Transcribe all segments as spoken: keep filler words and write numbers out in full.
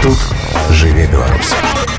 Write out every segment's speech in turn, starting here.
Тут жыве Беларусь.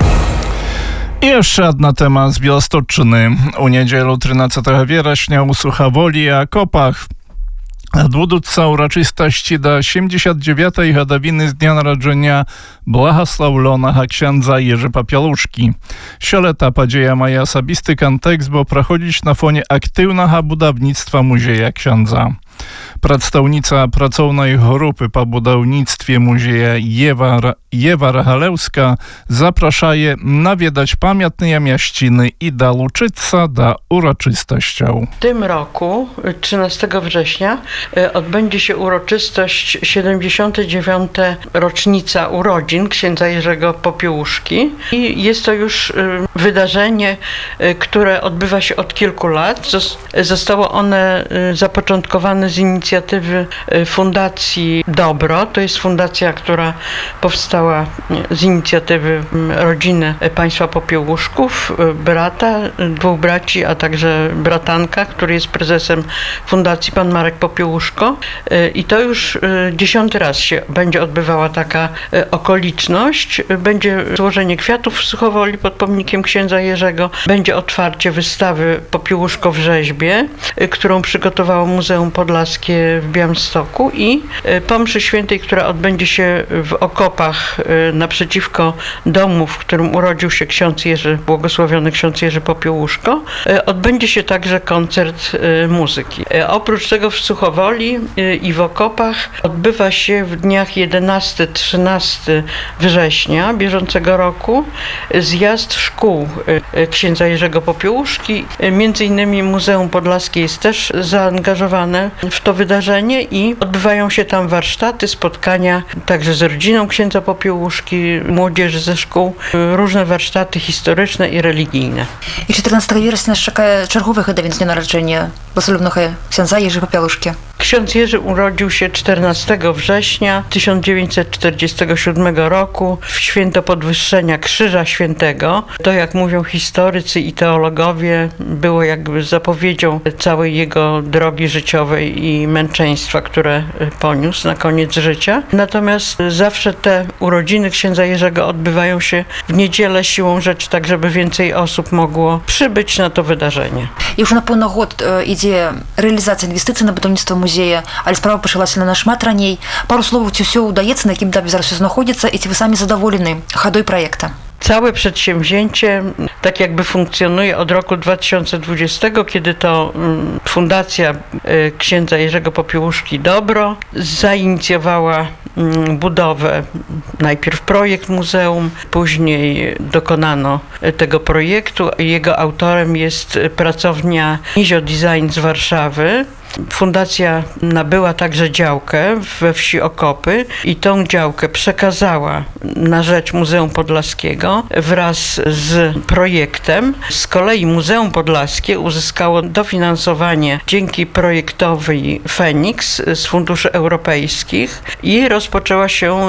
I jeszcze jedna temat z Białostocczyny. U niedzielu trynадцятого września u Suchawoli a Kopach odbudуться uroczystości do siedemdziesiąt dziewiątej годовiny z dnia narodzenia błogosławionego księdza Jerzy Popiełuszki. Sioleta podzieja ma osobisty kontekst, bo prochodzić na fonie aktywnego budownictwa Muzeja Księdza. Przedstawnica pracownej grupy po budownictwie Muzeja Ewa, Ewa Rachalewska zaprasza nawiedać pamiętne mieściny i dołączyć do uroczystości. W tym roku, trzynastego września, odbędzie się uroczystość siedemdziesiąta dziewiąta rocznica urodzin księdza Jerzego Popiełuszki. I jest to już wydarzenie, które odbywa się od kilku lat. Zostało one zapoczątkowane z inicjatywy Fundacji Dobro. To jest fundacja, która powstała z inicjatywy rodziny państwa Popiełuszków, brata, dwóch braci, a także bratanka, który jest prezesem fundacji, pan Marek Popiełuszko. I to już dziesiąty raz się będzie odbywała taka okoliczność. Będzie złożenie kwiatów w Suchowoli pod pomnikiem księdza Jerzego. Będzie otwarcie wystawy Popiełuszko w rzeźbie, którą przygotowało Muzeum Podlaskie w Białymstoku, i po mszy świętej, która odbędzie się w Okopach naprzeciwko domu, w którym urodził się ksiądz Jerzy, błogosławiony ksiądz Jerzy Popiełuszko, odbędzie się także koncert muzyki. Oprócz tego w Suchowoli i w Okopach odbywa się w dniach jedenastego trzynastego września bieżącego roku zjazd szkół księdza Jerzego Popiełuszki. Między innymi Muzeum Podlaskie jest też zaangażowane w to wydarzenie i odbywają się tam warsztaty, spotkania także z rodziną księdza Popiełuszki, młodzieży ze szkół, różne warsztaty historyczne i religijne. I czternastego września nas czeka czerwowe годовин z dnia narodzenia błogosławionego księdza Jerzy Popiełuszki. Ksiądz Jerzy urodził się czternastego września tysiąc dziewięćset czterdziestego siódmego roku w święto podwyższenia Krzyża Świętego. To, jak mówią historycy i teologowie, było jakby zapowiedzią całej jego drogi życiowej i męczeństwa, które poniósł na koniec życia. Natomiast zawsze te urodziny księdza Jerzego odbywają się w niedzielę siłą rzeczy, tak żeby więcej osób mogło przybyć na to wydarzenie. Już na pełny год idzie realizacja inwestycji na budownictwo muzeja, ale sprawa poszła się na szmat raniej. Пару слов, czy все udaje, na jakim etapie zaraz się znaходится, i czy wy sami zadowoleni ходой projektu? Całe przedsięwzięcie tak jakby funkcjonuje od roku dwa tysiące dwudziestego, kiedy to Fundacja księdza Jerzego Popiełuszki Dobro zainicjowała budowę, najpierw projekt muzeum, później dokonano tego projektu. Jego autorem jest pracownia Nizio Design z Warszawy. Fundacja nabyła także działkę we wsi Okopy i tą działkę przekazała na rzecz Muzeum Podlaskiego wraz z projektem. Z kolei Muzeum Podlaskie uzyskało dofinansowanie dzięki projektowi Feniks z funduszy europejskich i rozpoczęła się